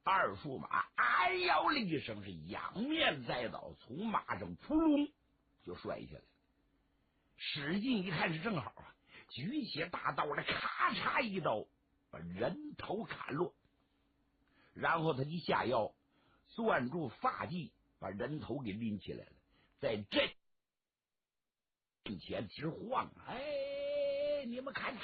二驸马哎呦了一声，是仰面栽倒，从马上扑隆就摔下来。史进一看是正好啊，举起大刀来，咔嚓一刀把人头砍落，然后他一下腰攥住发髻，把人头给拎起来了，在阵前直晃。哎，你们看，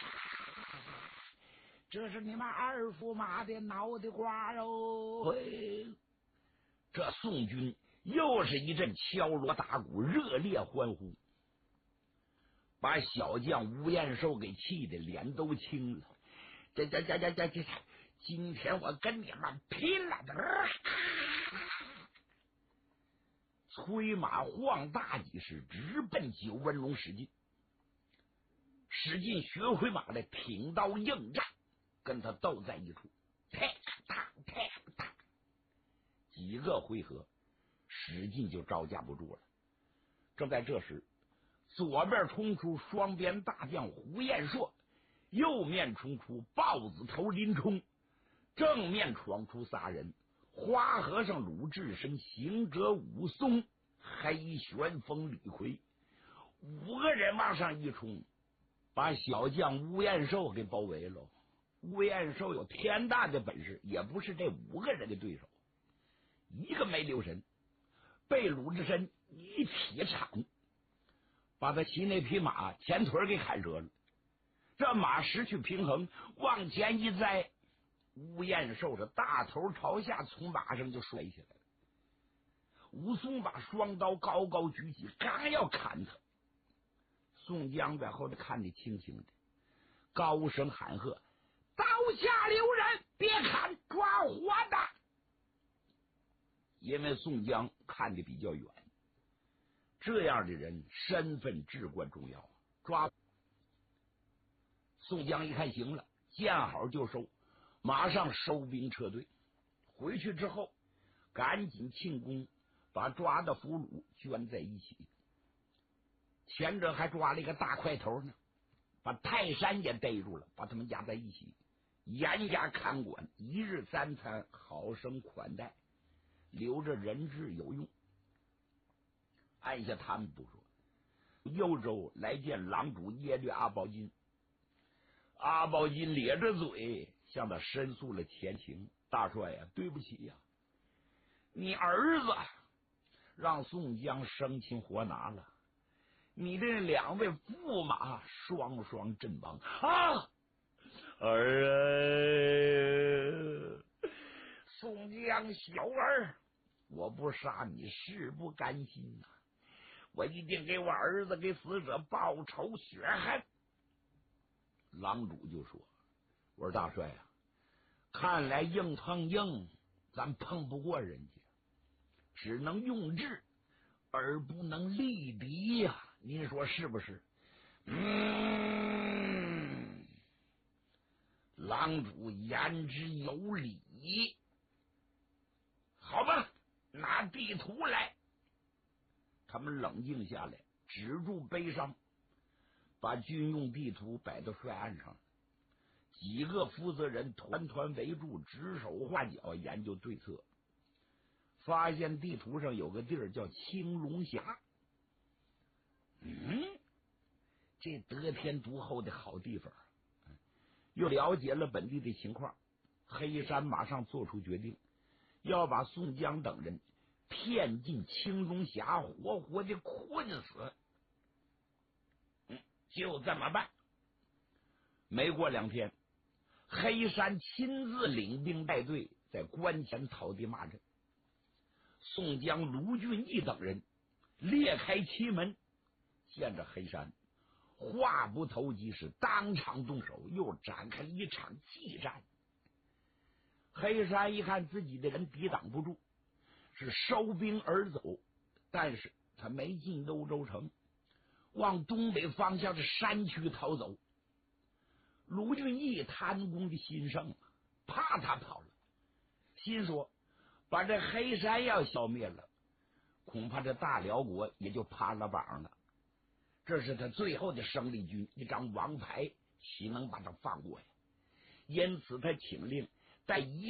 这是你们二驸马的脑袋瓜哟！这宋军又是一阵敲锣打鼓，热烈欢呼，把小将吴彦寿给气得脸都青了。这，今天我跟你们拼了！催马晃大戟是直奔九纹龙史进。史进学回马来，挺刀应战，跟他斗在一处，几个回合，史进就招架不住了。正在这时，左边冲出双边大将胡彦硕，右面冲出豹子头林冲，正面闯出仨人：花和尚鲁智深、行者武松、黑旋风李逵。5个人往上一冲，把小将吴彦寿给包围了。吴彦寿有天大的本事，也不是这5个人的对手，一个没留神，被鲁智深一劈场，把他骑那匹马前腿给砍折了。这马失去平衡，往前一栽，吴彦寿是大头朝下从马上就摔下来了。武松把双刀高高举起，刚要砍他，宋江在后头看得清清的，高声喊喝：刀下留人，别砍，抓活的！因为宋江看得比较远，这样的人身份至关重要，抓。宋江一看行了，见好就收，马上收兵撤退。回去之后赶紧庆功，把抓的俘虏圈在一起。前者还抓了一个大块头呢，把泰山也逮住了，把他们压在一起，严加看管，1日3餐，好生款待，留着人质有用。按下他们不说，右州来见狼主耶律阿保机。阿保机咧着嘴向他申诉了前情：大帅呀，对不起呀，你儿子让宋江生擒活拿了，你这2位驸马双双阵亡啊！儿，宋江小儿，我不杀你誓不甘心呐，我一定给我儿子给死者报仇雪恨。狼主就说：我说大帅啊，看来硬碰硬咱碰不过人家，只能用智而不能力敌呀，您说是不是？狼主言之有理。好吧，拿地图来。他们冷静下来，止住悲伤，把军用地图摆到帅案上，几个负责人团团围住，指手画脚研究对策。发现地图上有个地儿叫青龙峡，这得天独厚的好地方。又了解了本地的情况，黑山马上做出决定，要把宋江等人骗进青龙峡，活活的困死。就这么办。没过2天，黑山亲自领兵带队在关前草地骂阵。宋江、卢俊义等人裂开旗门，见着黑山，话不投机，是当场动手，又展开一场激战。黑山一看自己的人抵挡不住，是收兵而走，但是他没进幽州城，往东北方向的山区逃走。卢俊义贪功的心盛，怕他跑了，心说把这黑山要消灭了，恐怕这大辽国也就趴了榜了。这是他最后的生力军，一张王牌，岂能把他放过呀？因此他请令带